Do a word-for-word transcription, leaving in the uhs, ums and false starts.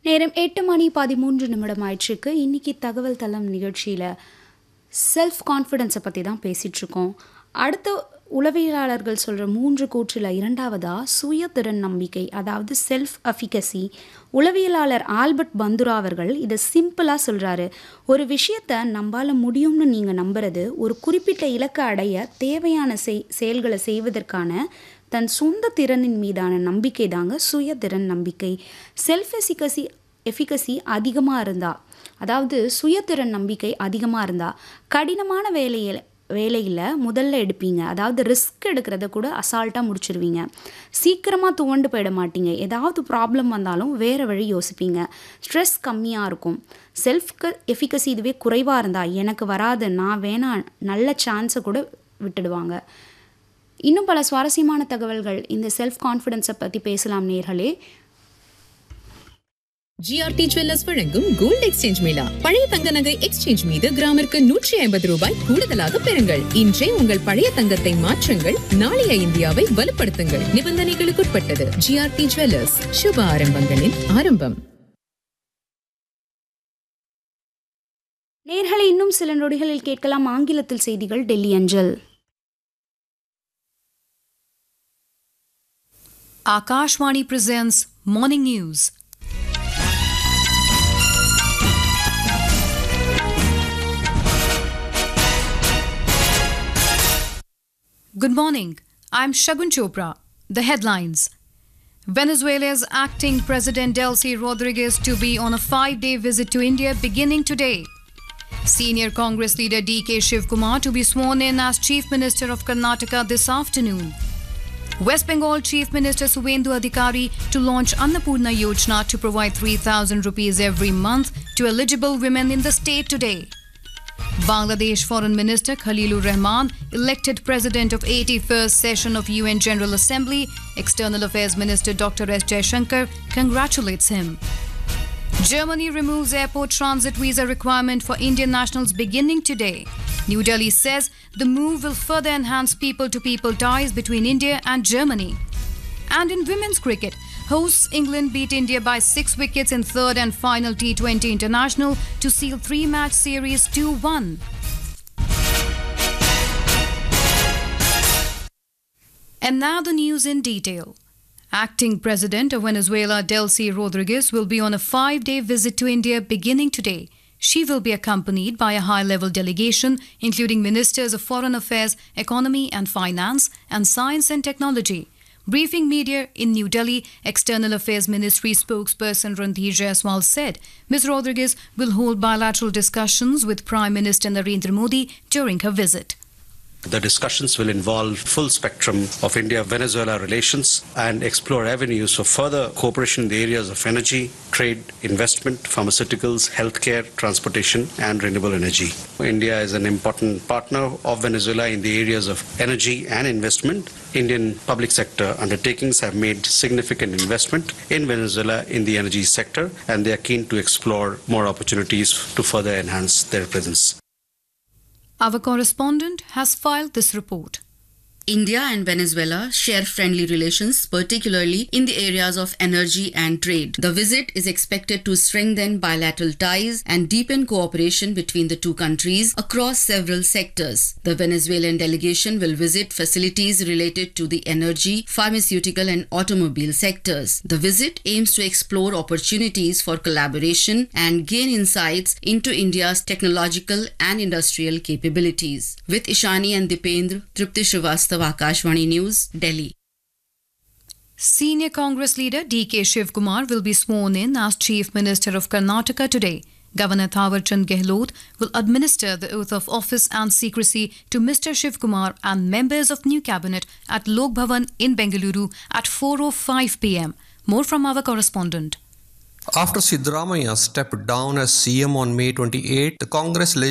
நேரம் எட்டு மணி பதிமூன்று நிமிடம் ஆயிடுச்சுக்கு. இன்றைக்கி தகவல் தளம் நிகழ்ச்சியில் செல்ஃப் கான்ஃபிடென்ஸை பற்றி தான் பேசிகிட்ருக்கோம். அடுத்த உளவியலாளர்கள் சொல்கிற மூன்று கூற்றில் இரண்டாவதாக சுயதிறன் நம்பிக்கை, அதாவது செல்ஃப் அஃபிகசி. உளவியலாளர் ஆல்பர்ட் பந்துரா அவர்கள் இதை சிம்பிளாக சொல்கிறாரு. ஒரு விஷயத்தை நம்பால் முடியும்னு நீங்கள் நம்புறது ஒரு குறிப்பிட்ட இலக்கை அடைய தேவையான செய் செயல்களை செய்வதற்கான தன் சொந்த திறனின் மீதான நம்பிக்கை தாங்க சுயதிறன் நம்பிக்கை. செல்ஃப் எஃபிகசி எஃபிகசி அதிகமாக இருந்தால், அதாவது சுயதிறன் நம்பிக்கை அதிகமாக இருந்தால் கடினமான வேலையில் வேலையில் முதல்ல எடுப்பீங்க. அதாவது ரிஸ்க் எடுக்கிறத கூட அசால்ட்டாக முடிச்சிடுவீங்க. சீக்கிரமாக துவண்டு போயிட மாட்டீங்க. ஏதாவது ப்ராப்ளம் வந்தாலும் வேறு வழி யோசிப்பீங்க. ஸ்ட்ரெஸ் கம்மியாக இருக்கும். செல்ஃப் எஃபிகசி இதுவே குறைவாக இருந்தால் எனக்கு வராது, நான் வேணா, நல்ல சான்ஸை கூட விட்டுடுவாங்க. இன்னும் பல சுவாரஸ்யமான தகவல்கள் இந்த செல்ஃப் கான்ஃபிடென்ஸை பற்றி பேசலாம் நேர்களே. ஜிஆர்டி ஜுவல்லர்ஸ் வழங்கும் கோல்ட் எக்ஸ்சேஞ்ச் மேளா. பழைய தங்க நகை எக்ஸ்சேஞ்ச் மீது கிராமிற்கு நூற்றி ஐம்பது ரூபாய் கூடுதலாக பெறுங்கள். இன்றே உங்கள் பழைய தங்கத்தை மாற்றுங்கள், நாளைய இந்தியாவை வலுப்படுத்துங்கள். நிபந்தனைகளுக்குட்பட்டது. ஜிஆர்டி ஜுவல்லர்ஸ், சுப ஆரம்பங்களின் ஆரம்பம். நேர்களை இன்னும் சில நொடிகளில் கேட்கலாம் ஆங்கிலத்தில் செய்திகள் டெல்லி அஞ்சல். Akashvani presents Morning News. Good morning. I'm Shagun Chopra. The headlines. Venezuela's acting President Delcy Rodriguez to be on a five-day visit to India beginning today. Senior Congress leader D K Shivkumar to be sworn in as Chief Minister of Karnataka this afternoon. West Bengal Chief Minister Suvendu Adhikari to launch Annapurna Yojana to provide three thousand rupees every month to eligible women in the state today. Bangladesh Foreign Minister Khalilur Rahman elected President of eighty-first session of U N General Assembly. External Affairs Minister Doctor S Jaishankar congratulates him. Germany removes airport transit visa requirement for Indian nationals beginning today. New Delhi says the move will further enhance people-to-people ties between India and Germany. And in women's cricket, hosts England beat India by six wickets in third and final T twenty international to seal three-match series two one. And now the news in detail. Acting President of Venezuela Delcy Rodriguez will be on a five-day visit to India beginning today. She will be accompanied by a high-level delegation, including Ministers of Foreign Affairs, Economy and Finance, and Science and Technology. Briefing media in New Delhi, External Affairs Ministry spokesperson Randhir Jaiswal said Miz Rodriguez will hold bilateral discussions with Prime Minister Narendra Modi during her visit. The discussions will involve full spectrum of India-Venezuela relations and explore avenues for further cooperation in the areas of energy, trade, investment, pharmaceuticals, healthcare, transportation and renewable energy. India is an important partner of Venezuela in the areas of energy and investment. Indian public sector undertakings have made significant investment in Venezuela in the energy sector, and they are keen to explore more opportunities to further enhance their presence. Our correspondent has filed this report. India and Venezuela share friendly relations, particularly in the areas of energy and trade. The visit is expected to strengthen bilateral ties and deepen cooperation between the two countries across several sectors. The Venezuelan delegation will visit facilities related to the energy, pharmaceutical and automobile sectors. The visit aims to explore opportunities for collaboration and gain insights into India's technological and industrial capabilities. With Ishani and Dipendra, Tripti Srivastava, Akashvani News, Delhi. Senior Congress leader D K Shivkumar will be sworn in as Chief Minister of Karnataka today. Governor Thawar Chand Gehlot will administer the oath of office and secrecy to Mister Shivkumar and members of new cabinet at Lok Bhavan in Bengaluru at four oh five p m. More from our correspondent. After Siddaramaiah stepped down as C M on May twenty-eighth, the Congress